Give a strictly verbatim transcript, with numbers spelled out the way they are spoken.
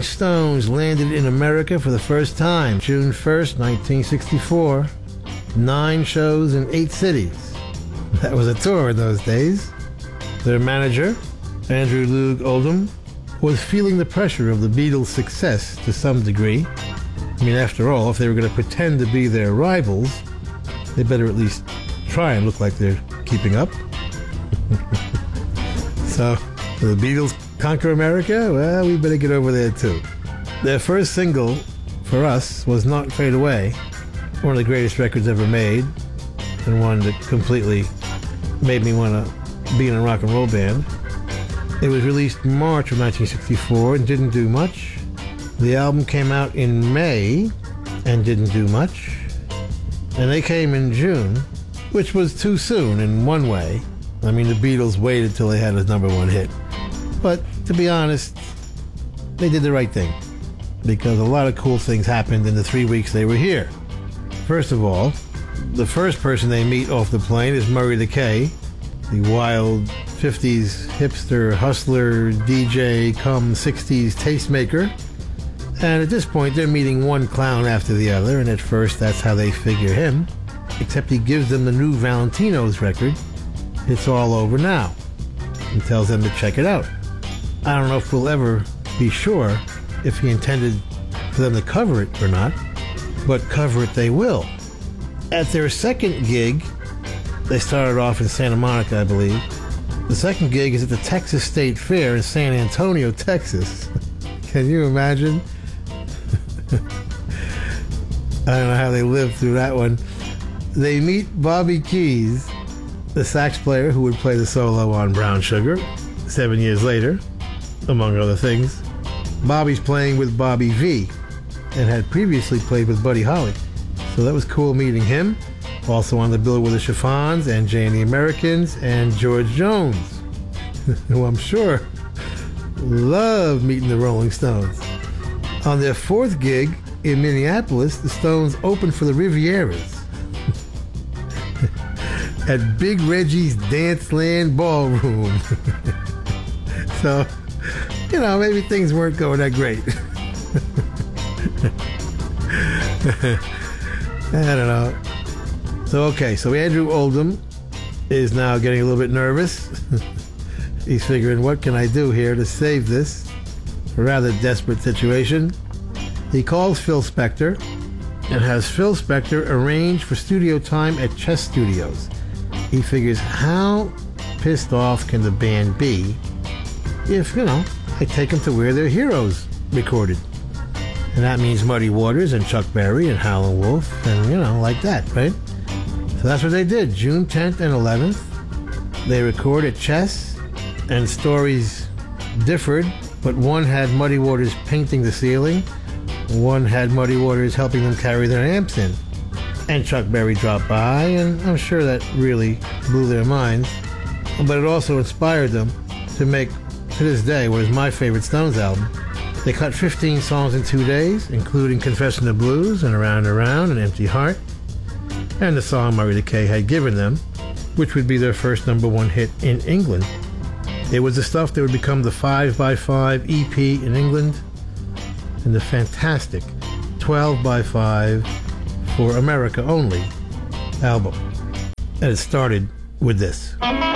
Stones landed in America for the first time, June first, nineteen sixty-four. Nine shows in eight cities. That was a tour in those days. Their manager, Andrew Loog Oldham, was feeling the pressure of the Beatles' success to some degree. I mean, after all, if they were going to pretend to be their rivals, they better at least try and look like they're keeping up. So, the Beatles conquer America? Well, we better get over there too. Their first single, for us, was Not Fade Away, one of the greatest records ever made, and one that completely made me want to be in a rock and roll band. It was released in March of nineteen sixty-four and didn't do much. The album came out in May and didn't do much. And they came in June, which was too soon in one way. I mean, the Beatles waited till they had his number one hit. But to be honest, they did the right thing, because a lot of cool things happened in the three weeks they were here. First of all, the first person they meet off the plane is Murray the K, the wild fifties hipster hustler, D J, come sixties tastemaker. And at this point, they're meeting one clown after the other, and at first that's how they figure him. Except he gives them the new Valentino's record, It's All Over Now, and tells them to check it out. I don't know if we'll ever be sure if he intended for them to cover it or not, but cover it they will. At their second gig, they started off in Santa Monica, I believe. The second gig is at the Texas State Fair in San Antonio, Texas. Can you imagine? I don't know how they lived through that one. They meet Bobby Keys, the sax player who would play the solo on Brown Sugar seven years later, among other things. Bobby's playing with Bobby V and had previously played with Buddy Holly. So that was cool meeting him. Also on the bill were the Chiffons and Jay and the Americans and George Jones, who I'm sure loved meeting the Rolling Stones. On their fourth gig in Minneapolis, the Stones opened for the Rivieras at Big Reggie's Danceland Ballroom. So, you know, maybe things weren't going that great. I don't know. So, okay, so Andrew Oldham is now getting a little bit nervous. He's figuring, what can I do here to save this? A rather desperate situation. He calls Phil Spector and has Phil Spector arrange for studio time at Chess Studios. He figures, how pissed off can the band be if, you know, I take them to where their heroes recorded? And that means Muddy Waters and Chuck Berry and Howlin' Wolf and, you know, like that, right? So that's what they did. June tenth and eleventh, they record at Chess, and stories differed, but one had Muddy Waters painting the ceiling, one had Muddy Waters helping them carry their amps in. And Chuck Berry dropped by, and I'm sure that really blew their minds. But it also inspired them to make, to this day, what is my favorite Stones album. They cut fifteen songs in two days, including Confession of Blues and Around and Around and Empty Heart, and the song Murray the K had given them, which would be their first number one hit in England. It was the stuff that would become the five by five E P in England and the fantastic twelve by five for America only album. And it started with this.